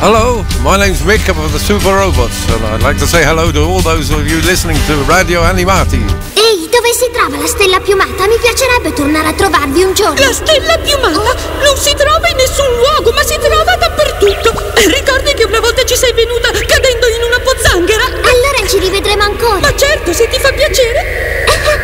Hello, my name's Mick of the Super Robots, and I'd like to say hello to all those of you listening to Radio Animati. Ehi, dove si trova la stella piumata? Mi piacerebbe tornare a trovarvi un giorno. La stella piumata non si trova in nessun luogo, ma si trova dappertutto.